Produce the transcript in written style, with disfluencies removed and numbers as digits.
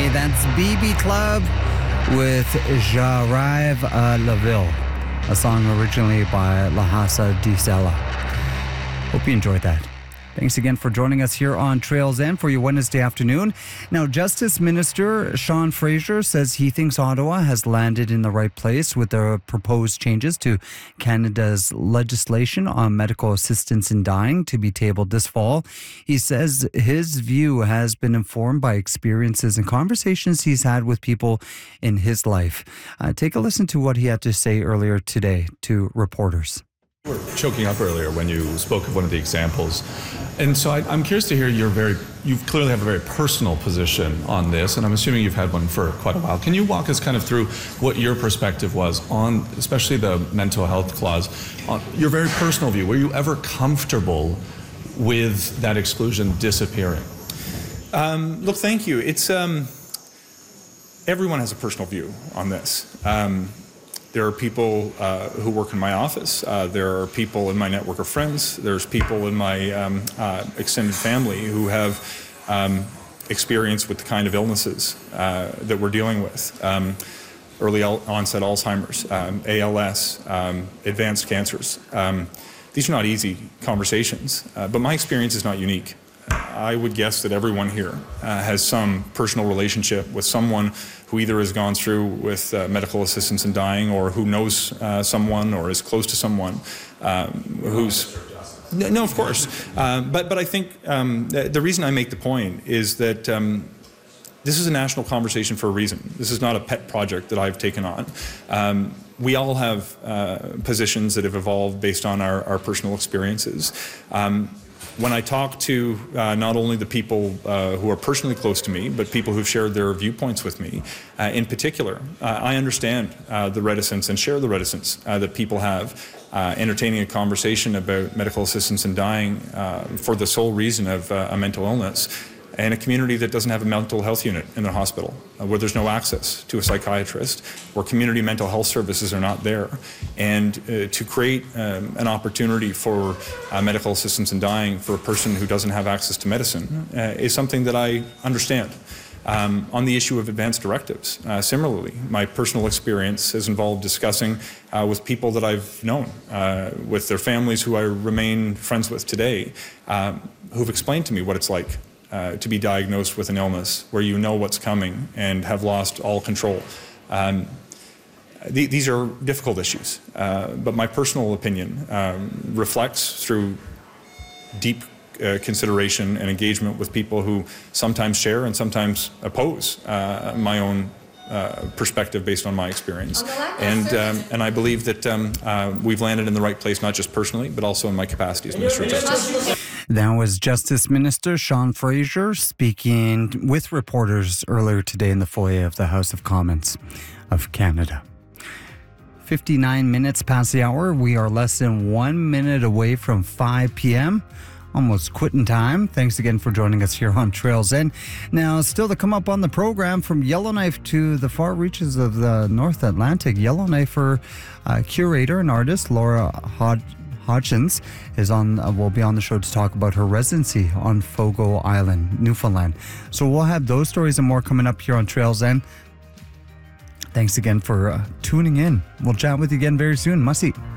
That's BB Club with J'arrive à la ville, a song originally by La Hassa Di Sella. Hope you enjoyed that. Thanks again for joining us here on Trails End for your Wednesday afternoon. Now, Justice Minister Sean Fraser says he thinks Ottawa has landed in the right place with the proposed changes to Canada's legislation on medical assistance in dying to be tabled this fall. He says his view has been informed by experiences and conversations he's had with people in his life. Take a listen to what he had to say earlier today to reporters. You were choking up earlier when you spoke of one of the examples. And so I'm curious to hear you clearly have a very personal position on this, and I'm assuming you've had one for quite a while. Can you walk us kind of through what your perspective was on, especially the mental health clause, on your very personal view? Were you ever comfortable with that exclusion disappearing? Look, thank you. It's everyone has a personal view on this. There are people who work in my office. There are people in my network of friends. There's people in my extended family who have experience with the kind of illnesses that we're dealing with. Early onset Alzheimer's, ALS, advanced cancers. These are not easy conversations, but my experience is not unique. I would guess that everyone here has some personal relationship with someone who either has gone through with medical assistance in dying, or who knows someone or is close to someone who's... No, of course. But I think the reason I make the point is that this is a national conversation for a reason. This is not a pet project that I've taken on. We all have positions that have evolved based on our personal experiences. When I talk to not only the people who are personally close to me, but people who've shared their viewpoints with me, in particular, I understand the reticence and share the reticence that people have entertaining a conversation about medical assistance in dying for the sole reason of a mental illness, in a community that doesn't have a mental health unit in the hospital, where there's no access to a psychiatrist, where community mental health services are not there. And to create an opportunity for medical assistance in dying for a person who doesn't have access to medicine is something that I understand. On the issue of advance directives, similarly, my personal experience has involved discussing with people that I've known, with their families who I remain friends with today, who've explained to me what it's like to be diagnosed with an illness where you know what's coming and have lost all control. These are difficult issues, but my personal opinion reflects through deep consideration and engagement with people who sometimes share and sometimes oppose my own perspective based on my experience. And I believe that we've landed in the right place, not just personally, but also in my capacity as Minister of Justice. That was Justice Minister Sean Fraser speaking with reporters earlier today in the foyer of the House of Commons of Canada. 59 minutes past the hour. We are less than 1 minute away from 5 p.m. Almost quitting time. Thanks again for joining us here on Trails End. Now, still to come up on the program, from Yellowknife to the far reaches of the North Atlantic, Yellowknifer curator and artist Laura Hodgins will be on the show to talk about her residency on Fogo Island, Newfoundland. So we'll have those stories and more coming up here on Trails End. Thanks again for tuning in. We'll chat with you again very soon. Mussy.